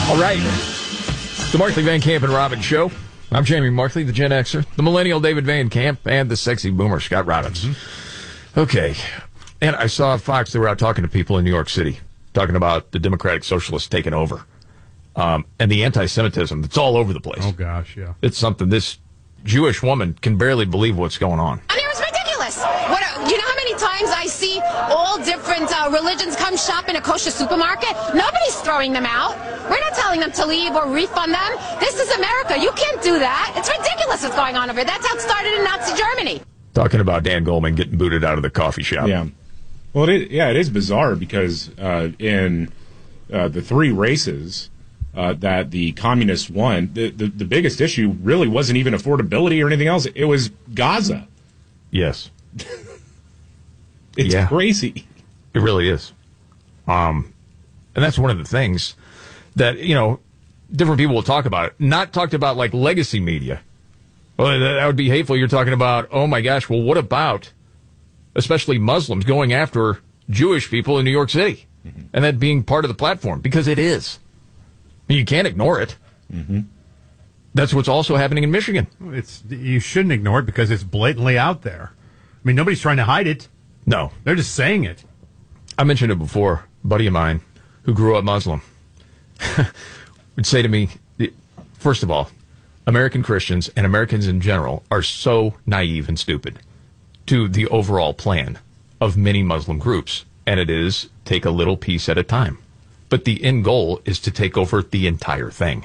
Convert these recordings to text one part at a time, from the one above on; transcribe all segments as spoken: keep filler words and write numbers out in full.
All right. The Markley, Van Camp, and Robbins Show. I'm Jamie Markley, the Gen Xer, the Millennial David Van Camp, and the sexy boomer Scott Robbins. Mm-hmm. Okay. And I saw Fox, they were out talking to people in New York City, talking about the Democratic Socialists taking over. Um, and the anti-Semitism that's all over the place. Oh, gosh, yeah. It's something. This Jewish woman can barely believe what's going on. I mean, it's ridiculous. What, you know how many times I see all different uh, religions come shop in a kosher supermarket? Nobody's throwing them out. We're not telling them to leave or refund them. This is America. You can't do that. It's ridiculous what's going on over here. That's how it started in Nazi Germany. Talking about Dan Goldman getting booted out of the coffee shop. Yeah. Well, it is, yeah, it is bizarre because uh, in uh, the three races uh, that the communists won, the, the, the biggest issue really wasn't even affordability or anything else. It was Gaza. Yes. It's yeah. crazy. It really is. Um, and that's one of the things that, you know, different people will talk about it. Not talked about like legacy media. Well, that would be hateful. You're talking about, oh my gosh, well, what about especially Muslims going after Jewish people in New York City? Mm-hmm. And that being part of the platform, because it is. You can't ignore it. Mm-hmm. That's what's also happening in Michigan. It's you shouldn't ignore it because it's blatantly out there. I mean, nobody's trying to hide it. No. They're just saying it. I mentioned it before. A buddy of mine who grew up Muslim would say to me, first of all, American Christians and Americans in general are so naive and stupid to the overall plan of many Muslim groups. And it is take a little piece at a time. But the end goal is to take over the entire thing.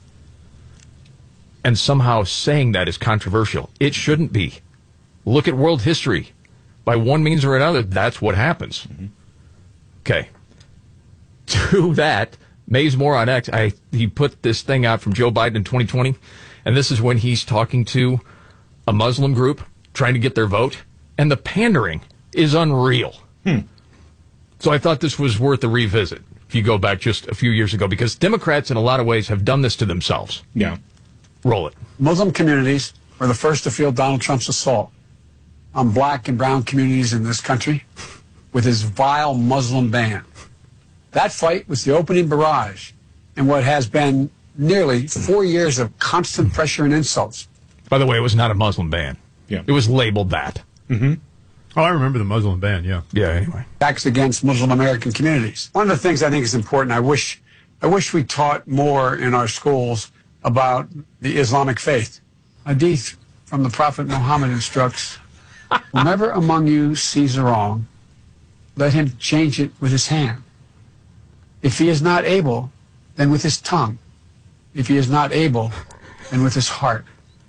And somehow saying that is controversial. It shouldn't be. Look at world history. By one means or another, that's what happens. Mm-hmm. Okay. To that, Mays Moore on X, I, he put this thing out from Joe Biden in twenty twenty, and this is when he's talking to a Muslim group trying to get their vote, and the pandering is unreal. Hmm. So I thought this was worth a revisit if you go back just a few years ago, because Democrats in a lot of ways have done this to themselves. Yeah. Roll it. Muslim communities were the first to feel Donald Trump's assault on black and brown communities in this country with his vile Muslim ban. That fight was the opening barrage in what has been nearly four years of constant pressure and insults. By the way, it was not a Muslim ban. Yeah. It was labeled that. Mm-hmm. Oh, I remember the Muslim ban, yeah. Yeah, anyway. Attacks against Muslim American communities. One of the things I think is important, I wish, I wish we taught more in our schools about the Islamic faith. Hadith from the Prophet Muhammad instructs, whomever among you sees a wrong, let him change it with his hand. If he is not able, then with his tongue. If he is not able, then with his heart.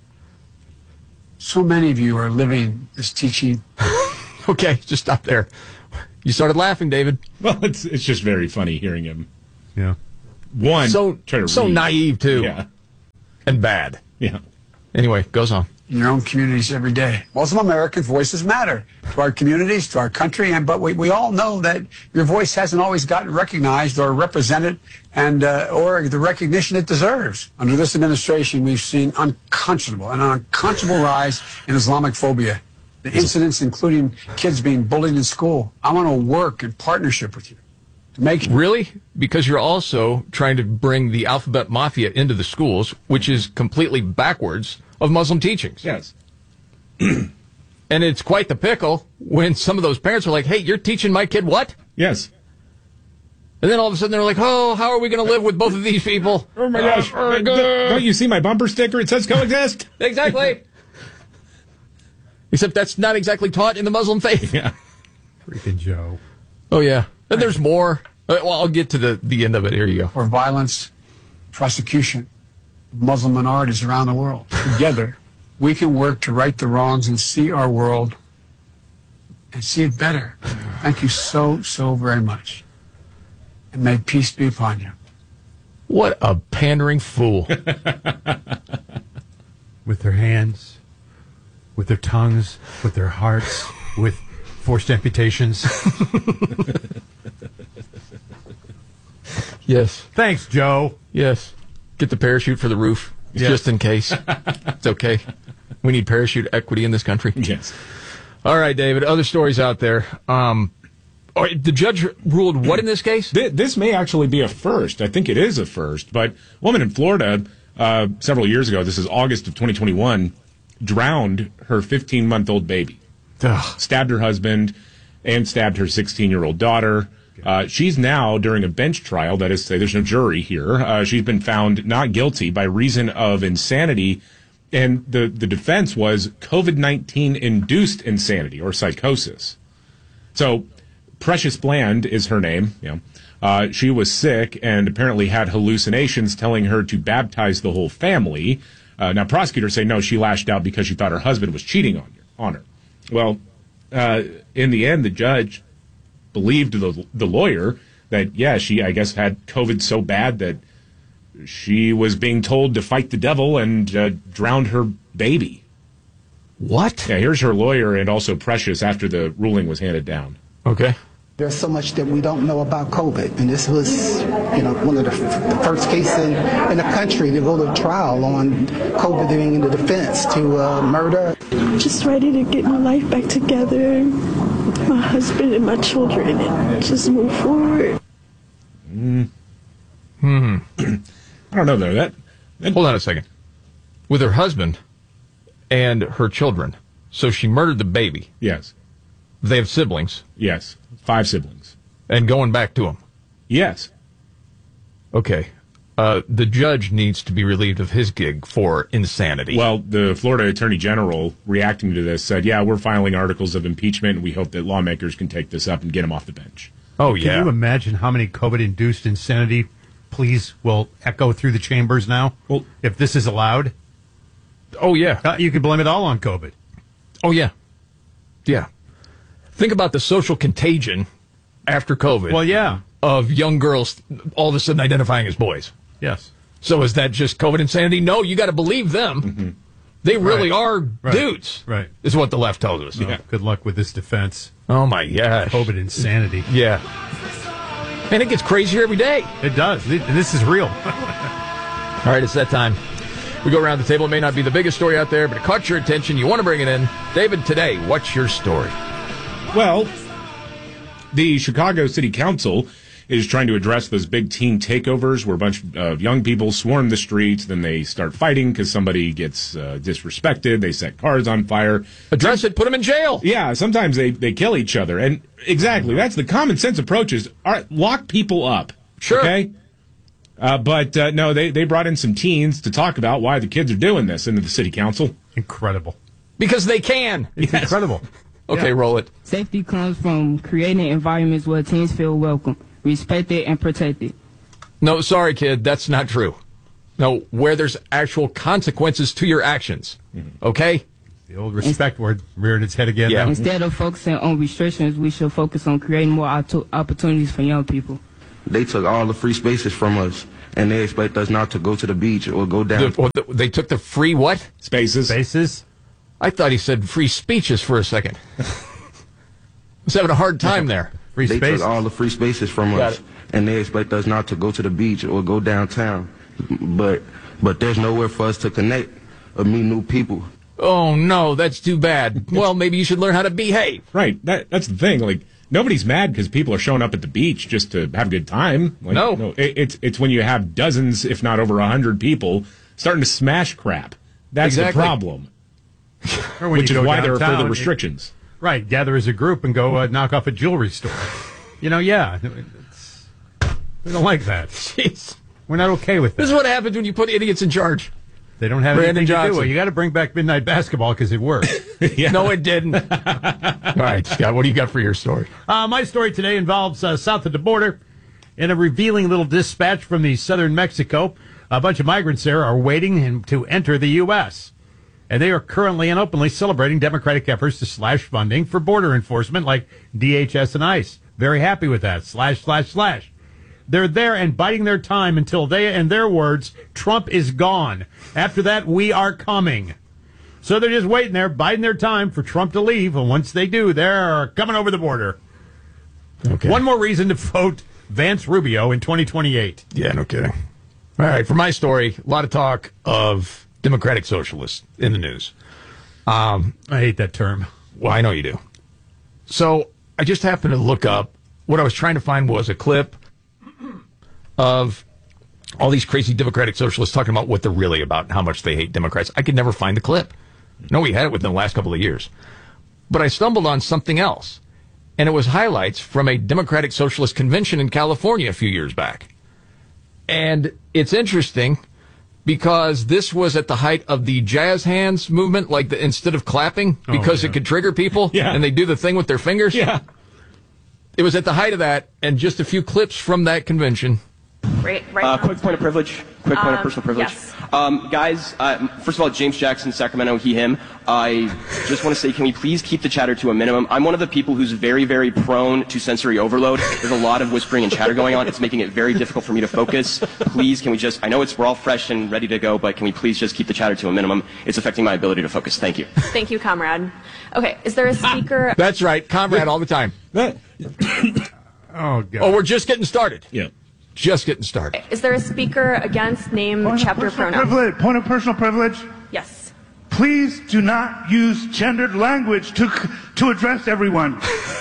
So many of you are living this teaching. Okay, just stop there. You started laughing, David. Well, it's it's just very funny hearing him. Yeah. One, so try to so read. naive, too. Yeah. And bad. Yeah. Anyway, goes on. In your own communities every day. Muslim American voices matter to our communities, to our country, and but we, we all know that your voice hasn't always gotten recognized or represented and uh, or the recognition it deserves. Under this administration, we've seen unconscionable an unconscionable rise in Islamic phobia. The incidents, including kids being bullied in school. I want to work in partnership with you to make really because you're also trying to bring the alphabet mafia into the schools, which is completely backwards of Muslim teachings. Yes. And it's quite the pickle when some of those parents are like, hey, you're teaching my kid what? Yes. And then all of a sudden they're like, oh, how are we going to live with both of these people? Oh, my gosh. Uh, don't you see my bumper sticker? It says coexist. Exactly. Except that's not exactly taught in the Muslim faith. Yeah. Freaking Joe. Oh, yeah. And there's more. Well, I'll get to the, the end of it. Here you go. For violence, prosecution of Muslim minorities around the world. Together, we can work to right the wrongs and see our world and see it better. Thank you so, so very much. And may peace be upon you. What a pandering fool. With their hands, with their tongues, with their hearts, with forced amputations. Yes. Thanks, Joe. Yes. Get the parachute for the roof, yes. Just in case. It's okay. We need parachute equity in this country. Yes. All right, David. Other stories out there. Um, Oh, the judge ruled what in this case? Th- This may actually be a first. I think it is a first. But a woman in Florida uh, several years ago, this is August of twenty twenty-one, drowned her fifteen-month-old baby. Ugh. Stabbed her husband and stabbed her sixteen-year-old daughter. Uh, she's now, during a bench trial, that is to say there's no jury here, uh, she's been found not guilty by reason of insanity. And the, the defense was COVID nineteen induced insanity or psychosis. So Precious Bland is her name. You know, uh, she was sick and apparently had hallucinations telling her to baptize the whole family. Uh, now, prosecutors say no, she lashed out because she thought her husband was cheating on, on her. Well, uh, in the end, the judge believed the, the lawyer that, yeah, she, I guess, had COVID so bad that she was being told to fight the devil and uh, drowned her baby. What? Yeah, here's her lawyer and also Precious after the ruling was handed down. Okay. There's so much that we don't know about COVID, and this was, you know, one of the, f- the first cases in, in the country to go to trial on COVID being in the defense to uh, murder. Just ready to get my life back together, my husband and my children, and just move forward. Mm. Hmm. I don't know though. That, that Hold on a second. With her husband and her children, so she murdered the baby. Yes. They have siblings. Yes. Five siblings. And going back to them. Yes. Okay. Uh, the judge needs to be relieved of his gig for insanity. Well, the Florida Attorney General, reacting to this, said, yeah, we're filing articles of impeachment, and we hope that lawmakers can take this up and get him off the bench. Oh, Can yeah. you imagine how many COVID-induced insanity pleas will echo through the chambers now? Well, if this is allowed, Oh, yeah. uh, you could blame it all on COVID. Oh, yeah. Yeah. Think about the social contagion after COVID. Well, yeah. Of young girls all of a sudden identifying as boys. Yes. So is that just COVID insanity? No, you got to believe them. Mm-hmm. They really Right. are Right. dudes. Right. Is what the left tells us. Oh, good luck with this defense. Oh, my gosh. COVID insanity. Yeah. And it gets crazier every day. It does. Th- This is real. All right, it's that time. We go around the table. It may not be the biggest story out there, but it caught your attention. You want to bring it in. David, today, what's your story? Well, the Chicago City Council is trying to address those big teen takeovers where a bunch of young people swarm the streets, then they start fighting because somebody gets uh, disrespected, they set cars on fire. Address it, put them in jail. Yeah, sometimes they, they kill each other. And exactly, that's the common sense approach is all right, lock people up. Sure. Okay? Uh, but uh, no, they, they brought in some teens to talk about why the kids are doing this into the city council. Incredible. Because they can. It's Yes. incredible. Okay, Yeah. roll it. Safety comes from creating environments where teens feel welcome, respected, and protected. No, sorry, kid. That's not true. No, where there's actual consequences to your actions. Okay? The old respect word reared its head again. Yeah. now. Instead of focusing on restrictions, we should focus on creating more opto- opportunities for young people. They took all the free spaces from us, and they expect us not to go to the beach or go down. The, what, the, they took the free what? Spaces. Spaces. I thought he said free speeches for a second. I was having a hard time there. Free They spaces. took all the free spaces from Got us, it. and they expect us not to go to the beach or go downtown. But but there's nowhere for us to connect or meet new people. Oh, no, that's too bad. Well, maybe you should learn how to behave. Right. That That's the thing. Like, nobody's mad because people are showing up at the beach just to have a good time. Like, No. it, it's, it's when you have dozens, if not over a hundred people starting to smash crap. That's Exactly. the problem. Or when Which you is go why there are downtown, further it- restrictions. Right, gather as a group and go uh, knock off a jewelry store. You know, yeah. It's, we don't like that. Jeez. We're not okay with This is that. what happens when you put idiots in charge. They don't have Brandon anything to do Johnson. with it. You got to bring back midnight basketball because it worked. Yeah. No, it didn't. All right, Scott, what do you got for your story? Uh, my story today involves uh, south of the border. In a revealing little dispatch from the southern Mexico, a bunch of migrants there are waiting to enter the U S And they are currently and openly celebrating Democratic efforts to slash funding for border enforcement like D H S and ICE. Very happy with that. Slash, slash, slash. They're there and biding their time until they, in their words, Trump is gone. After that, we are coming. So they're just waiting there, biding their time for Trump to leave. And once they do, they're coming over the border. Okay. One more reason to vote Vance Rubio in twenty twenty-eight. Yeah, no kidding. All right, for my story, a lot of talk of Democratic socialists in the news. Um, I hate that term. well, I know you do. So I just happened to look up what I was trying to find was a clip of all these crazy Democratic socialists talking about what they're really about and how much they hate Democrats. I could never find the clip. No, we had it within the last couple of years. But I stumbled on something else, and it was highlights from a Democratic Socialist convention in California a few years back. And it's interesting because this was at the height of the jazz hands movement, like the, instead of clapping, because oh, yeah. it could trigger people, yeah. and they do the thing with their fingers. Yeah. It was at the height of that, and just a few clips from that convention. Right, right uh, quick point of privilege. Quick point um, of personal privilege. Yes. Um, guys, uh, first of all, James Jackson, Sacramento, he, him. I just want to say, can we please keep the chatter to a minimum? I'm one of the people who's very, very prone to sensory overload. There's a lot of whispering and chatter going on. It's making it very difficult for me to focus. Please, can we just, I know it's, we're all fresh and ready to go, but can we please just keep the chatter to a minimum? It's affecting my ability to focus. Thank you. Thank you, comrade. Okay, is there a speaker? That's right, comrade all the time. oh, God. Oh, we're just getting started. Yeah. Just getting started. Is there a speaker against name, point chapter, of pronoun? Privilege. Point of personal privilege. Yes. Please do not use gendered language to to address everyone.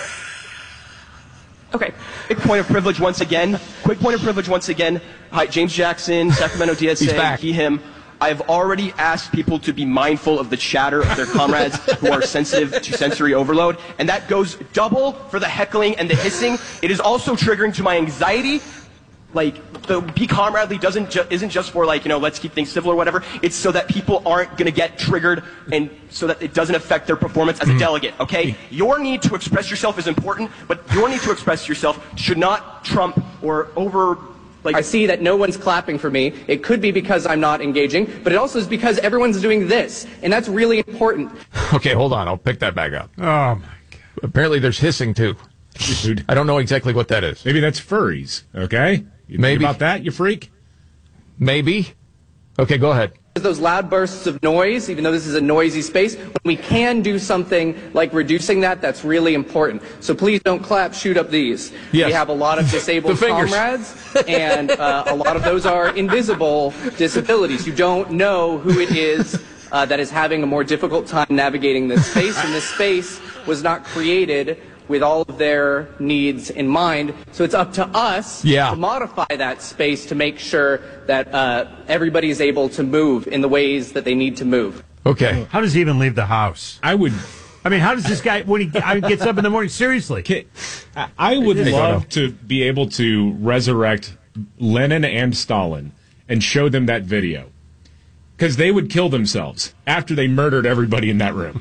Okay. Quick point of privilege once again. Quick point of privilege once again. Hi, James Jackson, Sacramento D S A. He's back. He, him. I've already asked people to be mindful of the chatter of their comrades who are sensitive to sensory overload, and that goes double for the heckling and the hissing. It is also triggering to my anxiety. Like, the be comradely doesn't ju- isn't just for, like, you know, let's keep things civil or whatever. It's so that people aren't going to get triggered and so that it doesn't affect their performance as a delegate, okay? Your need to express yourself is important, but your need to express yourself should not trump or over... Like, I see that no one's clapping for me. It could be because I'm not engaging, but it also is because everyone's doing this, and that's really important. Okay, hold on. I'll pick that back up. Oh, my God. Apparently there's hissing, too. Dude. I don't know exactly what that is. Maybe that's furries, okay? You Maybe. Think about that, you freak? Maybe. Okay, go ahead. Those loud bursts of noise, even though this is a noisy space, when we can do something like reducing that, that's really important. So please don't clap, shoot up these. Yes. We have a lot of disabled comrades, and uh, a lot of those are invisible disabilities. You don't know who it is uh, that is having a more difficult time navigating this space, and this space was not created with all of their needs in mind. So it's up to us yeah. to modify that space to make sure that uh, everybody is able to move in the ways that they need to move. Okay. How does he even leave the house? I would... I mean, how does this guy, when he gets up in the morning, seriously? I would love to be able to resurrect Lenin and Stalin and show them that video. Because they would kill themselves after they murdered everybody in that room.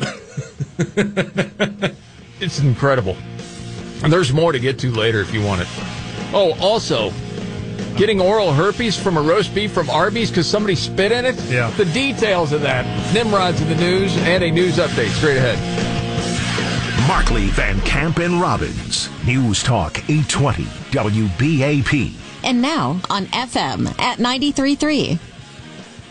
It's incredible. And there's more to get to later if you want it. Oh, also, getting oral herpes from a roast beef from Arby's because somebody spit in it? Yeah. The details of that. Nimrod's in the news and a news update straight ahead. Markley, Van Camp, and Robbins. News Talk eight twenty W B A P. And now on F M at ninety-three point three.